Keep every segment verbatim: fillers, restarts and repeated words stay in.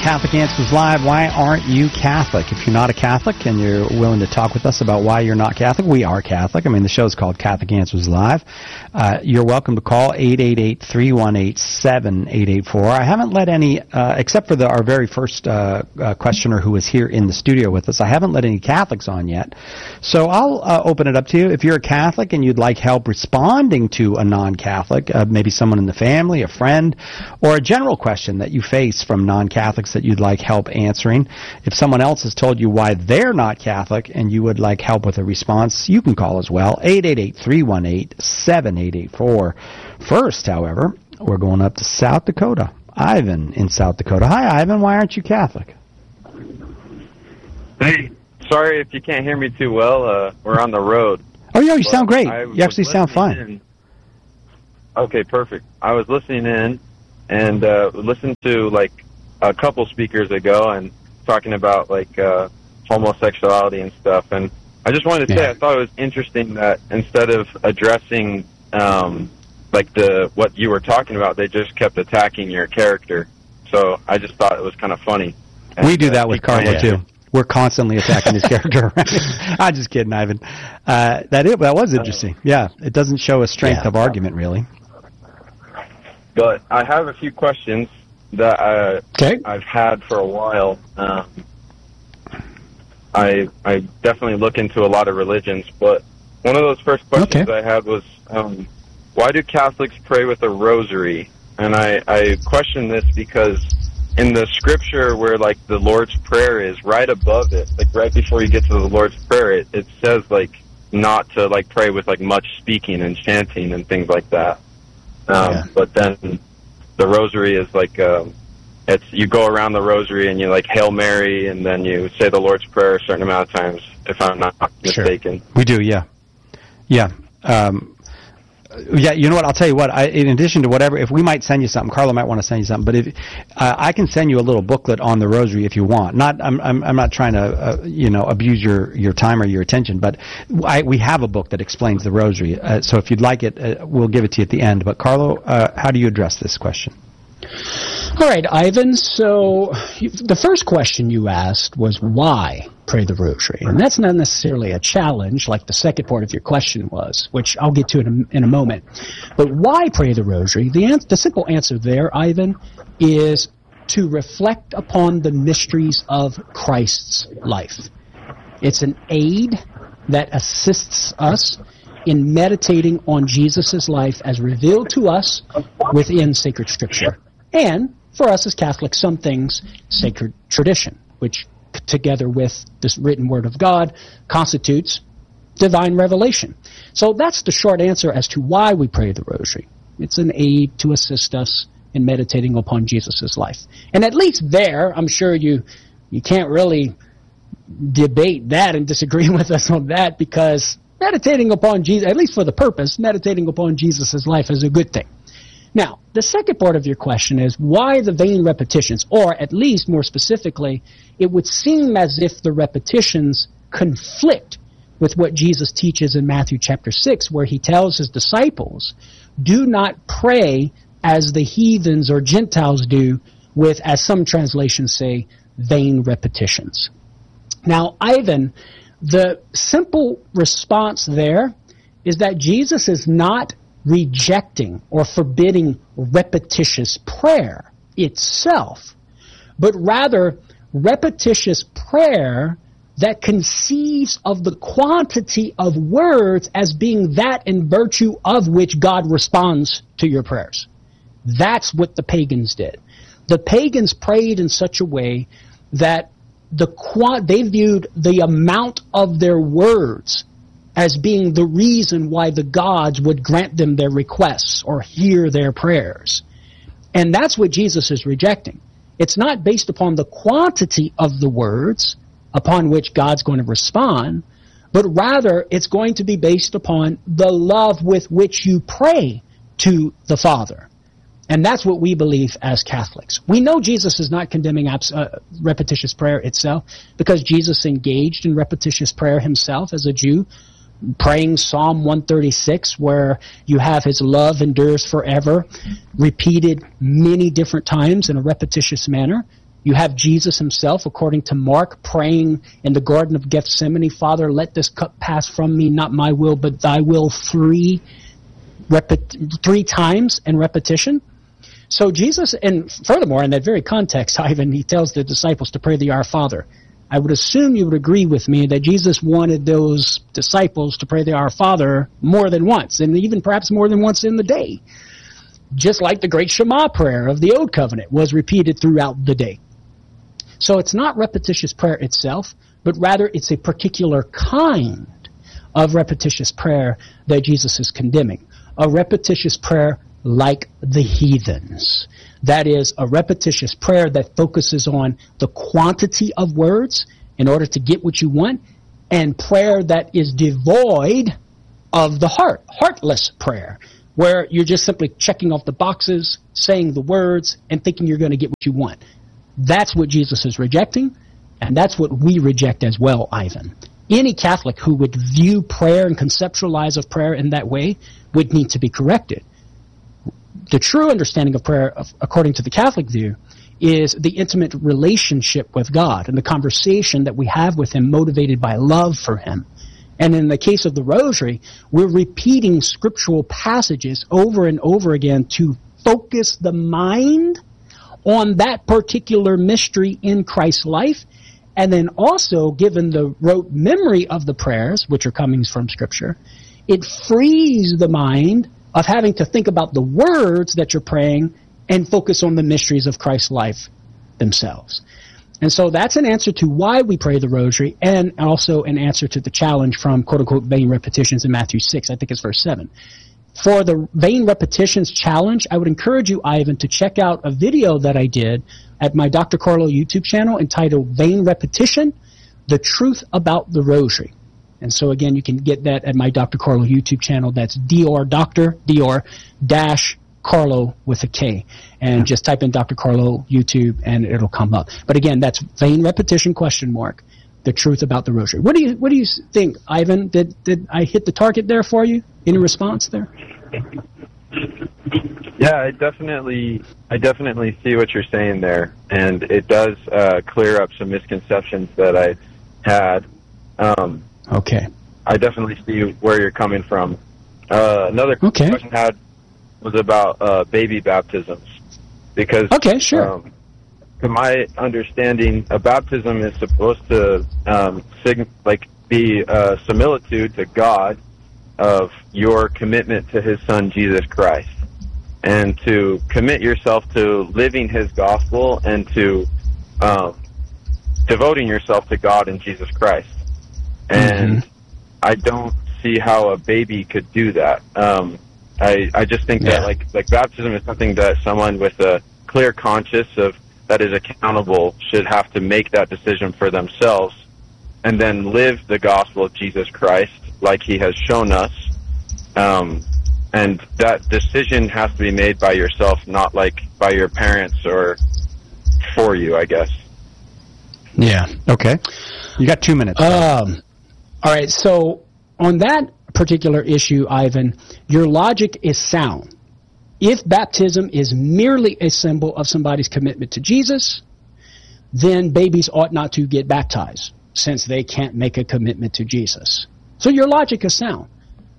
Catholic Answers Live. Why aren't you Catholic? If you're not a Catholic and you're willing to talk with us about why you're not Catholic, we are Catholic. I mean, the show's called Catholic Answers Live. Uh, you're welcome to call eight eight eight, three one eight, seven eight eight four. I haven't let any, uh, except for the, our very first uh, uh, questioner who was here in the studio with us, I haven't let any Catholics on yet. So I'll uh, open it up to you. If you're a Catholic and you'd like help responding to a non-Catholic, uh, maybe someone in the family, a friend, or a general question that you face from non-Catholics that you'd like help answering. If someone else has told you why they're not Catholic and you would like help with a response, you can call as well, eight eight eight, three one eight, seven eight eight four. First, however, we're going up to South Dakota. Ivan in South Dakota. Hi, Ivan. Why aren't you Catholic? Hey, sorry if you can't hear me too well. Uh, we're on the road. Oh, yeah, you but sound great. I You actually sound fine. In. Okay, perfect. I was listening in and uh, listened to, like, a couple speakers ago and talking about, like, uh, homosexuality and stuff. And I just wanted to say, yeah. I thought it was interesting that instead of addressing, um, like, the what you were talking about, they just kept attacking your character. So I just thought it was kind of funny. And, we do that uh, with Carlo, yeah. too. We're constantly attacking his character. I'm just kidding, Ivan. Uh, that, it, that was interesting. Yeah, it doesn't show a strength yeah. of argument, really. But I have a few questions that I, okay. I've had for a while. Um, I I definitely look into a lot of religions, but one of those first questions okay. I had was, um, why do Catholics pray with a rosary? And I, I question this because in the scripture where, like, the Lord's Prayer is, right above it, like, right before you get to the Lord's Prayer, it, it says, like, not to, like, pray with, like, much speaking and chanting and things like that. Um, yeah. But then the rosary is like, um, it's you go around the rosary and you like Hail Mary and then you say the Lord's Prayer a certain amount of times, if I'm not mistaken. Sure. We do, yeah. Yeah. Um, yeah, you know what, I'll tell you what, I, in addition to whatever, if we might send you something, Carla might want to send you something, but if uh, I can send you a little booklet on the rosary if you want. Not, I'm, I'm, I'm not trying to, uh, you know, abuse your, your time or your attention, but I, we have a book that explains the rosary. Uh, so if you'd like it, uh, we'll give it to you at the end. But Carlo, uh, how do you address this question? All right, Ivan, so the first question you asked was why pray the rosary? And that's not necessarily a challenge like the second part of your question was, which I'll get to in a, in a moment. But why pray the rosary? The, an- the simple answer there, Ivan, is to reflect upon the mysteries of Christ's life. It's an aid that assists us in meditating on Jesus' life as revealed to us within sacred scripture. And, for us as Catholics, some things, sacred tradition, which, together with this written word of God, constitutes divine revelation. So that's the short answer as to why we pray the rosary. It's an aid to assist us in meditating upon Jesus' life. And at least there, I'm sure you you can't really debate that and disagree with us on that, because meditating upon Jesus, at least for the purpose, meditating upon Jesus' life is a good thing. Now, the second part of your question is why the vain repetitions, or at least more specifically, it would seem as if the repetitions conflict with what Jesus teaches in Matthew chapter six, where he tells his disciples, do not pray as the heathens or Gentiles do with, as some translations say, vain repetitions. Now, Ivan, the simple response there is that Jesus is not rejecting or forbidding repetitious prayer itself, but rather repetitious prayer that conceives of the quantity of words as being that in virtue of which God responds to your prayers. That's what the pagans did. The pagans prayed in such a way that the qua- they viewed the amount of their words as being the reason why the gods would grant them their requests or hear their prayers. And that's what Jesus is rejecting. It's not based upon the quantity of the words upon which God's going to respond, but rather it's going to be based upon the love with which you pray to the Father. And that's what we believe as Catholics. We know Jesus is not condemning abs- uh, repetitious prayer itself, because Jesus engaged in repetitious prayer himself as a Jew, praying Psalm one thirty-six, where you have his love endures forever, repeated many different times in a repetitious manner. You have Jesus himself, according to Mark, praying in the Garden of Gethsemane, Father, let this cup pass from me, not my will, but thy will, three, repet- three times in repetition. So Jesus, and furthermore, in that very context, Ivan, he tells the disciples to pray the Our Father. I would assume you would agree with me that Jesus wanted those disciples to pray the Our Father more than once, and even perhaps more than once in the day. Just like the great Shema prayer of the Old Covenant was repeated throughout the day. So it's not repetitious prayer itself, but rather it's a particular kind of repetitious prayer that Jesus is condemning. A repetitious prayer like the heathens. That is, a repetitious prayer that focuses on the quantity of words in order to get what you want, and prayer that is devoid of the heart, heartless prayer, where you're just simply checking off the boxes, saying the words, and thinking you're going to get what you want. That's what Jesus is rejecting, and that's what we reject as well, Ivan. Any Catholic who would view prayer and conceptualize of prayer in that way would need to be corrected. The true understanding of prayer, according to the Catholic view, is the intimate relationship with God and the conversation that we have with Him motivated by love for Him. And in the case of the Rosary, we're repeating scriptural passages over and over again to focus the mind on that particular mystery in Christ's life, and then also, given the rote memory of the prayers, which are coming from Scripture, it frees the mind of having to think about the words that you're praying and focus on the mysteries of Christ's life themselves. And so that's an answer to why we pray the Rosary, and also an answer to the challenge from quote-unquote vain repetitions in Matthew six, I think it's verse seven. For the vain repetitions challenge, I would encourage you, Ivan, to check out a video that I did at my Doctor Carlo YouTube channel entitled Vain Repetition, The Truth About the Rosary. And so again, you can get that at my Doctor Carlo YouTube channel. That's Dr. Doctor Dr. dash Carlo with a K. And just type in Doctor Carlo YouTube and it'll come up. But again, that's vain repetition question mark, the truth about the Rosary. What do you what do you think, Ivan? Did did I hit the target there for you? Any response there? Yeah, I definitely, I definitely see what you're saying there, and it does uh, clear up some misconceptions that I had. Um, okay. I definitely see where you're coming from. Uh, another okay. question I had was about uh, baby baptisms, because okay, sure. Um, to my understanding, a baptism is supposed to um, sig- like be a similitude to God of your commitment to His Son, Jesus Christ, and to commit yourself to living His gospel and to um, devoting yourself to God and Jesus Christ. And mm-hmm. I don't see how a baby could do that. Um, I, I just think yeah. that like like baptism is something that someone with a clear conscience of that is accountable should have to make that decision for themselves, and then live the gospel of Jesus Christ like He has shown us. Um, and that decision has to be made by yourself, not like by your parents or for you, I guess. Yeah. Okay. You got two minutes. Um, all right. So on that particular issue, Ivan, your logic is sound. If baptism is merely a symbol of somebody's commitment to Jesus, then babies ought not to get baptized, since they can't make a commitment to Jesus. So your logic is sound.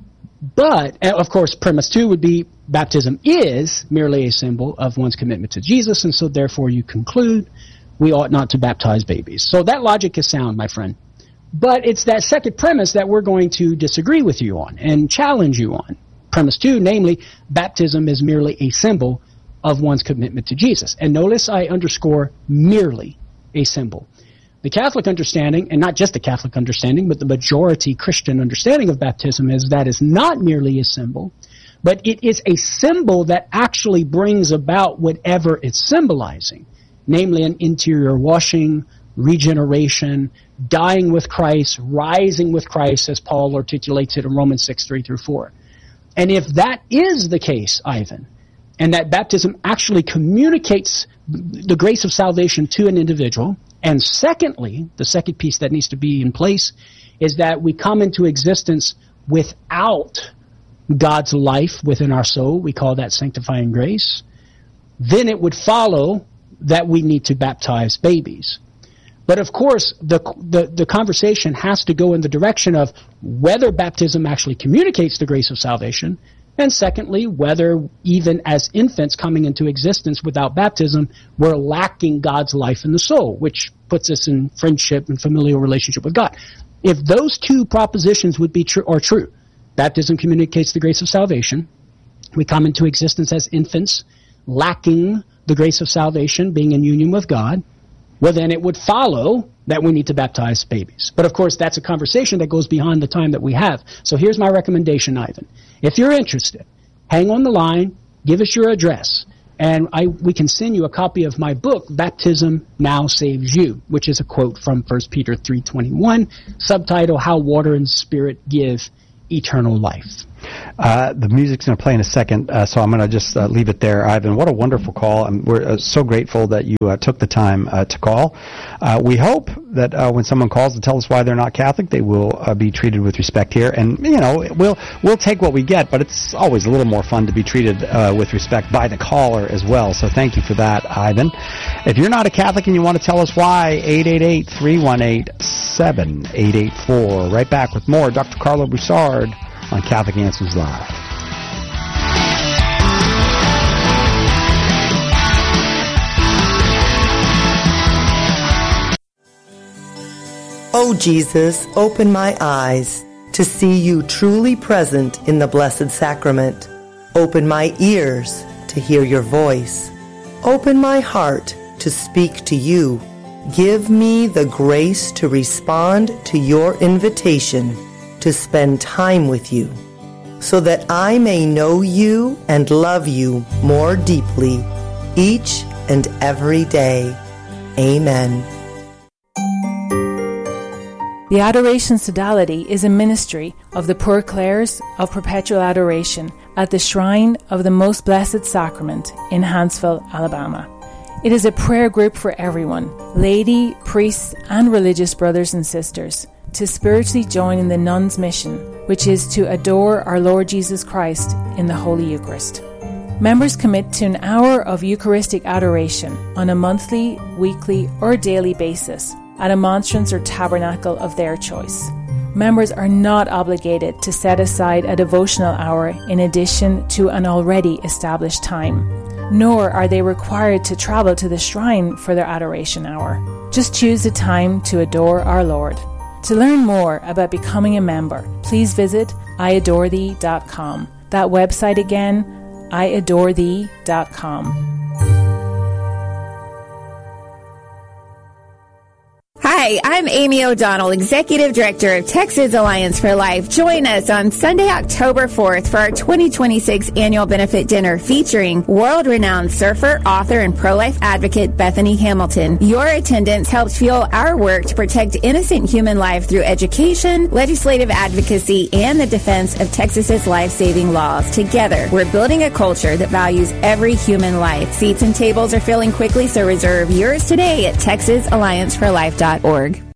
But, of course, premise two would be baptism is merely a symbol of one's commitment to Jesus, and so therefore you conclude we ought not to baptize babies. So that logic is sound, my friend. But it's that second premise that we're going to disagree with you on and challenge you on. Premise two, namely, baptism is merely a symbol of one's commitment to Jesus. And notice I underscore merely a symbol. The Catholic understanding, and not just the Catholic understanding, but the majority Christian understanding of baptism is that it's not merely a symbol, but it is a symbol that actually brings about whatever it's symbolizing, namely an interior washing, regeneration, dying with Christ, rising with Christ, as Paul articulates it in Romans six, three through four. And if that is the case, Ivan, and that baptism actually communicates the grace of salvation to an individual, and secondly, the second piece that needs to be in place is that we come into existence without God's life within our soul. We call that sanctifying grace. Then it would follow that we need to baptize babies. But of course, the, the, the conversation has to go in the direction of whether baptism actually communicates the grace of salvation, and secondly, whether even as infants coming into existence without baptism, we're lacking God's life in the soul, which puts us in friendship and familial relationship with God. If those two propositions would be true, or true, baptism communicates the grace of salvation, we come into existence as infants, lacking the grace of salvation, being in union with God, well then it would follow that we need to baptize babies. But of course, that's a conversation that goes beyond the time that we have. So here's my recommendation, Ivan. If you're interested, hang on the line, give us your address, and I, we can send you a copy of my book, Baptism Now Saves You, which is a quote from First Peter three twenty-one, subtitle, How Water and Spirit Give Eternal Life. Uh, the music's going to play in a second, uh, so I'm going to just uh, leave it there. Ivan, what a wonderful call. And we're uh, so grateful that you uh, took the time uh, to call. Uh, we hope that uh, when someone calls to tell us why they're not Catholic, they will uh, be treated with respect here. And, you know, we'll we'll take what we get, but it's always a little more fun to be treated uh, with respect by the caller as well. So thank you for that, Ivan. If you're not a Catholic and you want to tell us why, eight eight eight, three one eight, seven eight eight four. Right back with more Doctor Carlo Broussard on Catholic Answers Live. Oh Jesus, open my eyes to see you truly present in the Blessed Sacrament. Open my ears to hear your voice. Open my heart to speak to you. Give me the grace to respond to your invitation to spend time with you, so that I may know you and love you more deeply each and every day. Amen. The Adoration Sodality is a ministry of the Poor Clares of Perpetual Adoration at the Shrine of the Most Blessed Sacrament in Huntsville, Alabama. It is a prayer group for everyone, laity, priests, and religious brothers and sisters, to spiritually join in the nuns' mission, which is to adore our Lord Jesus Christ in the Holy Eucharist. Members commit to an hour of Eucharistic adoration on a monthly, weekly, or daily basis at a monstrance or tabernacle of their choice. Members are not obligated to set aside a devotional hour in addition to an already established time, nor are they required to travel to the shrine for their adoration hour. Just choose a time to adore our Lord. To learn more about becoming a member, please visit I adore thee dot com. That website again, I adore thee dot com. Hi, I'm Amy O'Donnell, Executive Director of Texas Alliance for Life. Join us on Sunday, October fourth for our twenty twenty-six annual benefit dinner featuring world-renowned surfer, author, and pro-life advocate Bethany Hamilton. Your attendance helps fuel our work to protect innocent human life through education, legislative advocacy, and the defense of Texas's life-saving laws. Together, we're building a culture that values every human life. Seats and tables are filling quickly, so reserve yours today at texas alliance for life dot org.